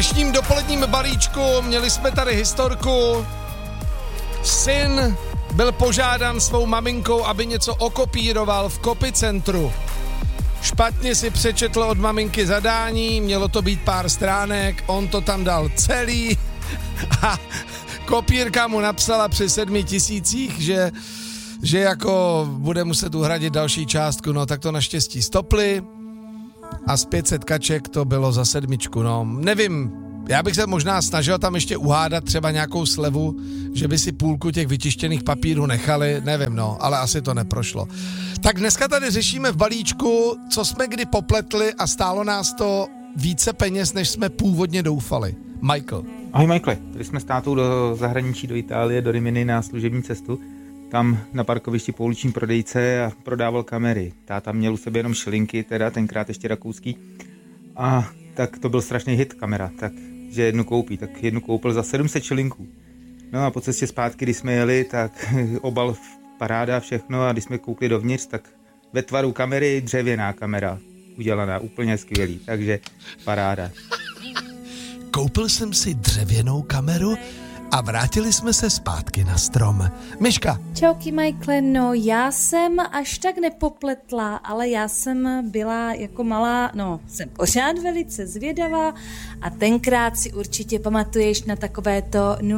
dnešním dopoledním balíčku měli jsme tady historku. Syn byl požádán svou maminkou, aby něco okopíroval v Kopicentru. Špatně si přečetl od maminky zadání, mělo to být pár stránek, on to tam dal celý a kopírka mu napsala při 7 000, že jako bude muset uhradit další částku, no tak to naštěstí stopli a z 500 kaček to bylo za 7, no nevím, já bych se možná snažil tam ještě uhádat třeba nějakou slevu, že by si půlku těch vytištěných papírů nechali, nevím, no, ale asi to neprošlo. Tak dneska tady řešíme v balíčku, co jsme kdy popletli a stálo nás to více peněz, než jsme původně doufali. Michael. Ahoj Michael, byli jsme s tátou do zahraničí, do Itálie, do Rimini na služební cestu. Tam na parkovišti pouliční prodejce a prodával kamery. Táta měl u sebe jenom šilinky, teda tenkrát ještě rakouský. A tak to byl strašný hit kamera, takže jednu koupí, tak jednu koupil za 700 šilinků. No a po cestě zpátky, když jsme jeli, tak obal paráda všechno a když jsme koukli dovnitř, tak ve tvaru kamery dřevěná kamera udělaná, úplně skvělý, takže paráda. Koupil jsem si dřevěnou kameru a vrátili jsme se zpátky na strom. Myška. Čauky, Michael, no já jsem až tak nepopletla, ale já jsem byla jako malá, no jsem pořád velice zvědavá a tenkrát si určitě pamatuješ na takovéto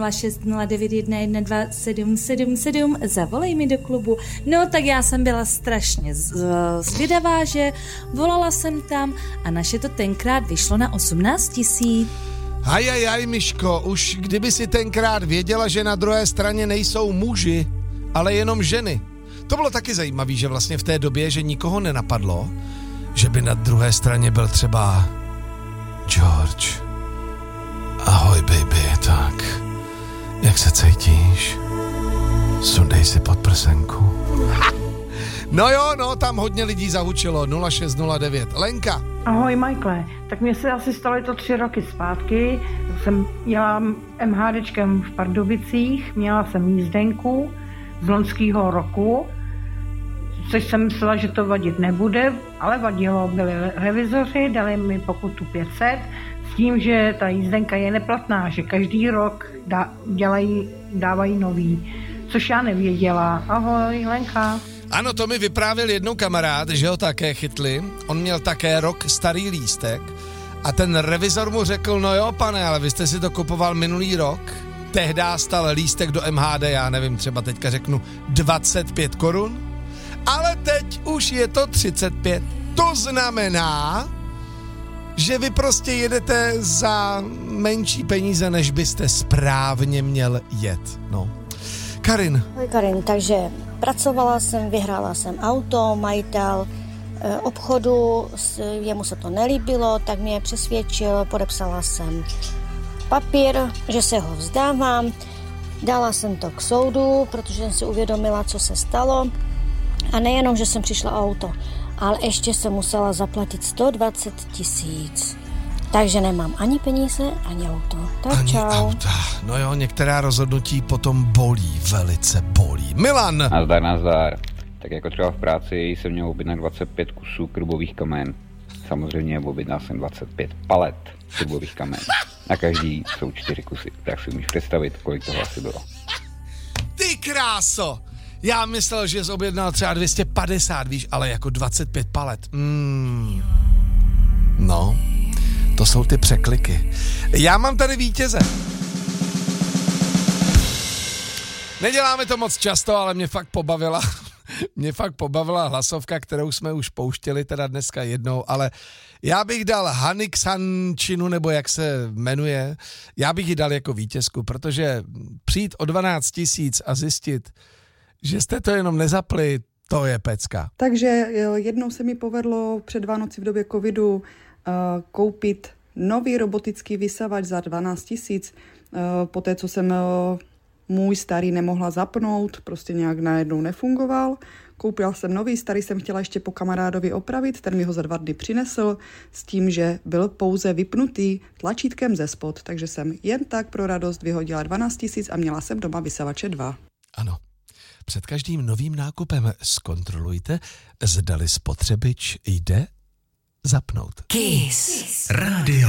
0609112777, zavolej mi do klubu. No tak já jsem byla strašně zvědavá, že volala jsem tam a naše to tenkrát vyšlo na 18 000. Hajajaj, Myško, už kdyby si tenkrát věděla, že na druhé straně nejsou muži, ale jenom ženy. To bylo taky zajímavé, že vlastně v té době, že nikoho nenapadlo, že by na druhé straně byl třeba George. Ahoj, baby, tak, jak se cítíš? Sundej si podprsenku. No jo, no, tam hodně lidí zahučilo, 0609. Lenka. Ahoj, Michael. Tak mě se asi stalo to 3 roky zpátky. Jsem jela MHDčkem v Pardubicích, měla jsem jízdenku z loňského roku, což jsem myslela, že to vadit nebude, ale vadilo. Byli revizoři, dali mi pokutu 500 s tím, že ta jízdenka je neplatná, že každý rok dávají nový, což já nevěděla. Ahoj, Lenka. Ano, to mi vyprávěl jednou kamarád, že ho také chytli. On měl také rok starý lístek a ten revizor mu řekl, no jo, pane, ale vy jste si to kupoval minulý rok. Tehdá stal lístek do MHD, já nevím, třeba teďka řeknu 25 korun, ale teď už je to 35. To znamená, že vy prostě jedete za menší peníze, než byste správně měl jet. No. Karin. Ahoj Karin, takže pracovala jsem, vyhrála jsem auto, majitel obchodu, jemu se to nelíbilo, tak mě přesvědčil, podepsala jsem papír, že se ho vzdávám, dala jsem to k soudu, protože jsem si uvědomila, co se stalo a nejenom, že jsem přišla o auto, ale ještě jsem musela zaplatit 120 000. Takže nemám ani peníze, ani auto. Tak ani čau. Auta. No jo, některá rozhodnutí potom bolí, velice bolí. Milan! Nazdar. Tak jako třeba v práci jsem měl objednat 25 kusů krubových kamen. Samozřejmě objednal jsem 25 palet krubových kamen. Na každý jsou 4 kusy. Tak si můžeš představit, kolik toho asi bylo. Ty kráso! Já myslel, že jsi objednal třeba 250, víš, ale jako 25 palet. No, to jsou ty překliky. Já mám tady vítěze. Neděláme to moc často, ale mě fakt pobavila hlasovka, kterou jsme už pouštěli teda dneska jednou, ale já bych dal Haniksančinu, nebo jak se jmenuje, já bych ji dal jako vítězku, protože přijít o 12 000 a zjistit, že jste to jenom nezapli, to je pecka. Takže jednou se mi povedlo před Vánoci v době covidu koupit nový robotický vysavač za 12 000, poté co jsem můj starý nemohla zapnout, prostě nějak najednou nefungoval. Koupila jsem nový, starý jsem chtěla ještě po kamarádovi opravit, ten mi ho za 2 dny přinesl s tím, že byl pouze vypnutý tlačítkem ze spod, takže jsem jen tak pro radost vyhodila 12 000 a měla jsem doma vysavače 2. Ano. Před každým novým nákupem zkontrolujte, zdali spotřebič jde zapnout. Kiss Radio.